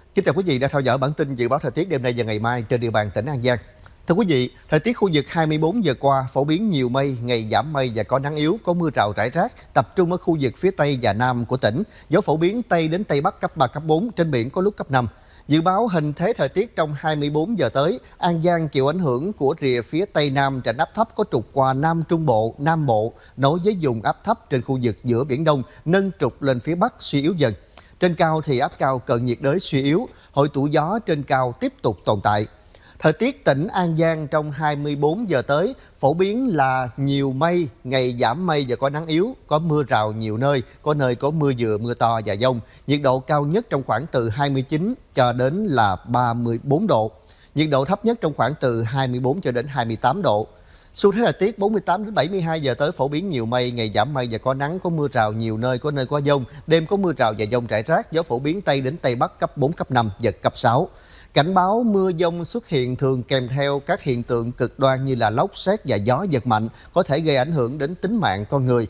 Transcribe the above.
Kính chào quý vị đã theo dõi bản tin dự báo thời tiết đêm nay và ngày mai trên địa bàn tỉnh An Giang. Thưa quý vị, thời tiết khu vực 24 giờ qua phổ biến nhiều mây, ngày giảm mây và có nắng yếu, có mưa rào rải rác, tập trung ở khu vực phía Tây và Nam của tỉnh. Gió phổ biến Tây đến Tây Bắc cấp 3, cấp 4, trên biển có lúc cấp 5. Dự báo hình thế thời tiết trong 24 giờ tới, An Giang chịu ảnh hưởng của rìa phía Tây Nam rãnh áp thấp có trục qua Nam Trung Bộ, Nam Bộ, nối với vùng áp thấp trên khu vực giữa Biển Đông, nâng trục lên phía Bắc suy yếu dần. Trên cao thì áp cao cận nhiệt đới suy yếu, hội tụ gió trên cao tiếp tục tồn tại. Thời tiết tỉnh An Giang trong 24 giờ tới phổ biến là nhiều mây, ngày giảm mây và có nắng yếu, có mưa rào nhiều nơi có mưa vừa mưa to và dông. Nhiệt độ cao nhất trong khoảng từ 29 cho đến là 34 độ. Nhiệt độ thấp nhất trong khoảng từ 24 cho đến 28 độ. Xu thế thời tiết 48 đến 72 giờ tới phổ biến nhiều mây, ngày giảm mây và có nắng, có mưa rào nhiều nơi có dông, đêm có mưa rào và dông rải rác, gió phổ biến Tây đến Tây Bắc cấp 4, cấp 5, giật cấp 6. Cảnh báo mưa dông xuất hiện thường kèm theo các hiện tượng cực đoan như là lốc sét và gió giật mạnh có thể gây ảnh hưởng đến tính mạng con người,